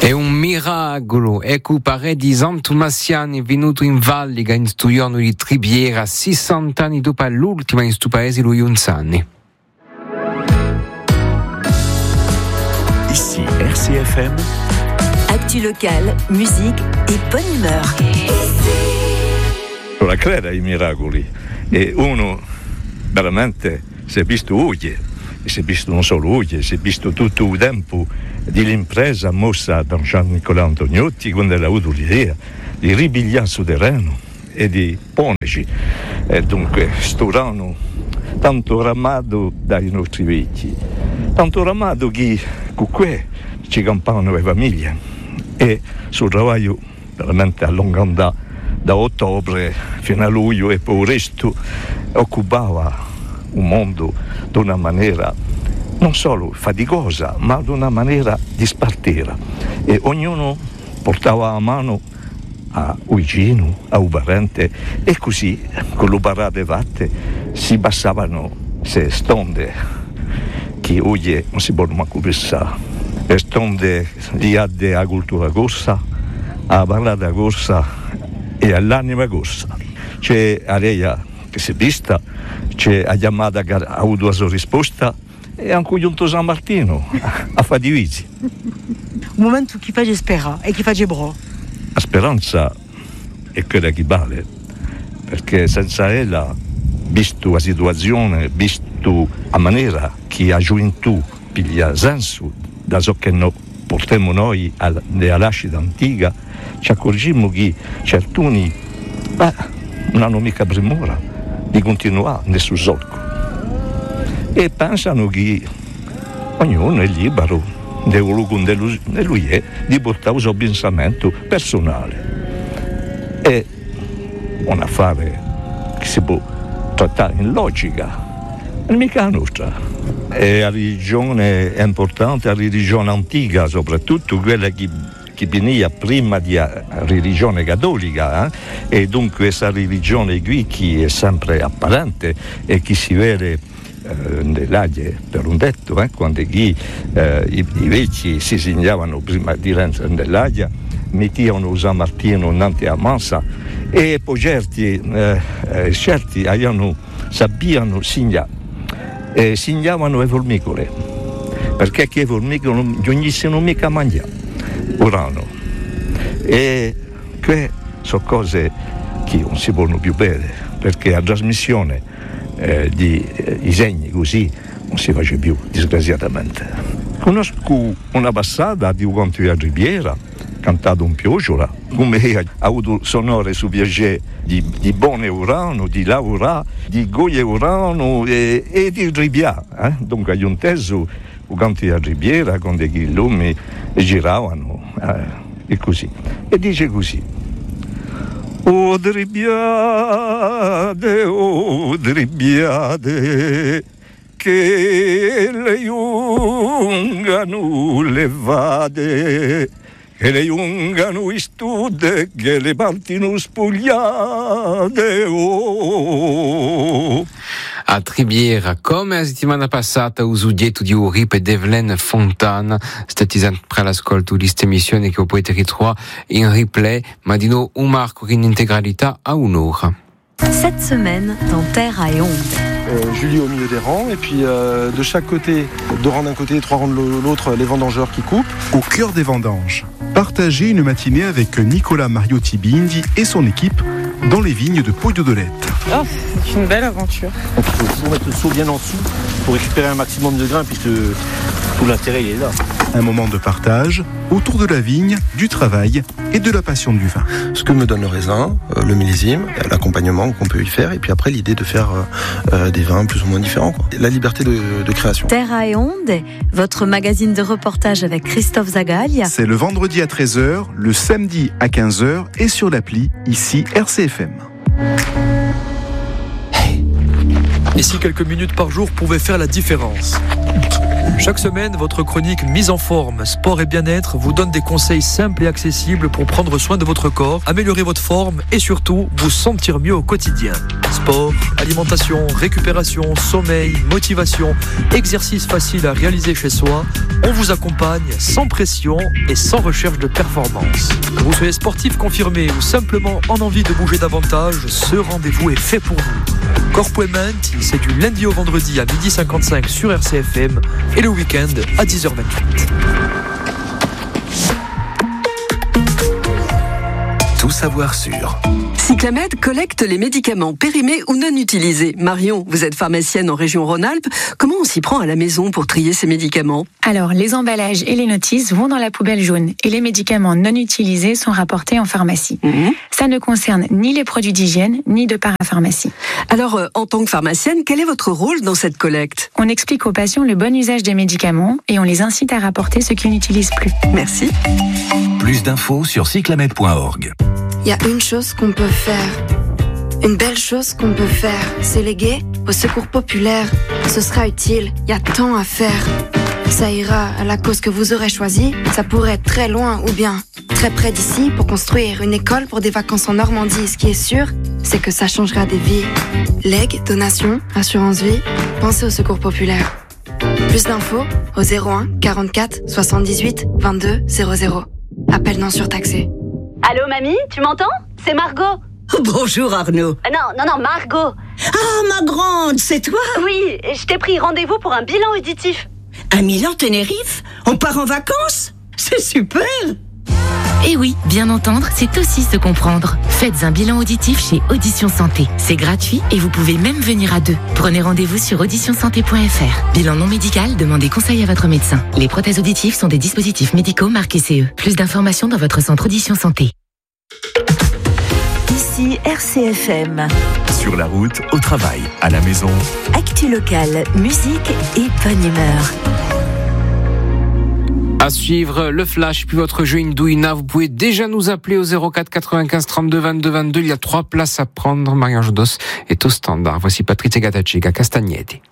È un miracolo, ecco pare di San Tomasiani è venuto in Valliga in sto giorno di Tribiera 60 anni dopo l'ultima in sto paese lui 11 anni. Ici RCFM. Actu locale, musique et bonne humeur. La crede ai miracoli e uno veramente si è visto Uglie, e si è visto non solo Uglie, si è visto tutto il tempo dell'impresa mossa da Gian Nicolò Antoniotti quando ha avuto l'idea di ripigliare sul terreno e di ponerci. E dunque sto rano tanto ramato dai nostri vecchi, tanto ramato che con qui ci campano le famiglie e sul travaglio veramente allungato da ottobre fino a luglio e poi il resto occupava un mondo di una maniera non solo faticosa ma di una maniera dispartita e ognuno portava a mano a un vicino, a un parente e così con le parate fatte si passavano se stonde che oggi non si può manco pensare le stonde di a cultura corsa, a parlata corsa e all'anima corsa. C'è Areia che si dista, c'è a chiamata che ha avuto la sua risposta e anche giunto San Martino a fare divisi. Un momento che fa spera e che fa bro. La speranza è quella che vale, perché senza ella, visto la situazione, visto la maniera che la gioventù piglia senso da ciò che noi portiamo noi alla nascita antica, ci accorgiamo che certuni non hanno mica premura di continuare nel suo solco e pensano che ognuno è libero di lui è di portare il suo pensamento personale. È un affare che si può trattare in logica, non mica la nostra. E la religione è importante, la religione antica, soprattutto quella che veniva prima della religione cattolica, e dunque questa religione qui che è sempre apparente e che si vede nell'aria per un detto, quando i vecchi si segnavano prima di entrare nell'aria, mettevano San Martino innanzi a massa e poi certi sapevano segnare. Segnavano le formicole perché che le formicole non giugnissero mica a mangiare urano e che sono cose che non si possono più vedere perché la trasmissione di i segni così non si face più disgraziatamente. Conosco una passata di un conto di Ribiera cantato un Piogiola come ha avuto sonore su piacere di Bone Urano, di Laura, di Goye Urano e di Ribiera, dunque agli un teso un canto di Ribiera con dei chilumi giravano e così e dice così: o dribbiade che le jungano le vade che le jungano istude che le partino spogliate A Tribiera, come la settimana passata, ho udito di Uripe e Devlen Fontana, stati sempre all'ascolto di questa emissione che potete ritrovare in replay, ma di nuovo un marco in integralità a un'ora. Cette semaine, dans Terre et Onde. Julie au milieu des rangs et puis de chaque côté, 2 rangs d'un côté et 3 rangs de l'autre, les vendangeurs qui coupent. Au cœur des vendanges, partagez une matinée avec Nicolas Mariotti Bindi et son équipe dans les vignes de Poggio-d'Olette. Oh, c'est une belle aventure. Donc il faut toujours mettre le seau bien en dessous pour récupérer un maximum de grains puisque tout l'intérêt il est là. Un moment de partage autour de la vigne, du travail et de la passion du vin. Ce que me donne le raisin, le millésime, l'accompagnement qu'on peut y faire et puis après l'idée de faire des vins plus ou moins différents, quoi. La liberté de création. Terra et Onde, votre magazine de reportage avec Christophe Zagaglia. C'est le vendredi à 13h, le samedi à 15h et sur l'appli ici RCFM. Et si quelques minutes par jour pouvaient faire la différence? Chaque semaine, votre chronique Mise en forme, sport et bien-être vous donne des conseils simples et accessibles pour prendre soin de votre corps, améliorer votre forme et surtout vous sentir mieux au quotidien. Sport, alimentation, récupération, sommeil, motivation, exercices faciles à réaliser chez soi, on vous accompagne sans pression et sans recherche de performance. Que vous soyez sportif confirmé ou simplement en envie de bouger davantage, ce rendez-vous est fait pour vous. Corpo&Ment, c'est du lundi au vendredi à 12h55 sur RCFM et le week-end à 10h28. Tout savoir sur Cyclamed collecte les médicaments périmés ou non utilisés. Marion, vous êtes pharmacienne en région Rhône-Alpes. Comment on s'y prend à la maison pour trier ces médicaments ? Alors, les emballages et les notices vont dans la poubelle jaune et les médicaments non utilisés sont rapportés en pharmacie. Ça ne concerne ni les produits d'hygiène, ni de parapharmacie. Alors, en tant que pharmacienne, quel est votre rôle dans cette collecte ? On explique aux patients le bon usage des médicaments et on les incite à rapporter ce qu'ils n'utilisent plus. Merci. Plus d'infos sur cyclamed.org. Il y a une chose qu'on peut faire, une belle chose qu'on peut faire, c'est léguer au secours populaire. Ce sera utile, il y a tant à faire. Ça ira à la cause que vous aurez choisie, ça pourrait être très loin ou bien très près d'ici pour construire une école pour des vacances en Normandie. Ce qui est sûr, c'est que ça changera des vies. Legs, donations, assurance vie, pensez au secours populaire. Plus d'infos au 01 44 78 22 00. Appel non surtaxé. Allô mamie, tu m'entends ? C'est Margot. Bonjour Arnaud. Non, Margot. Ah ma grande, c'est toi ? Oui, je t'ai pris rendez-vous pour un bilan auditif. À Milan-Tenerife ? On part en vacances ? C'est super ! Eh oui, bien entendre, c'est aussi se comprendre. Faites un bilan auditif chez Audition Santé. C'est gratuit et vous pouvez même venir à deux. Prenez rendez-vous sur auditionsanté.fr. Bilan non médical, demandez conseil à votre médecin. Les prothèses auditives sont des dispositifs médicaux marqués CE. Plus d'informations dans votre centre Audition Santé. Ici RCFM. Sur la route, au travail, à la maison. Actu locale, musique et bonne humeur. À suivre le flash, puis votre jeu Indouina. Vous pouvez déjà nous appeler au 04 95 32 22 22. Il y a 3 places à prendre. Marianne Jodos est au standard. Voici Patrice Gataciga Castagnetti.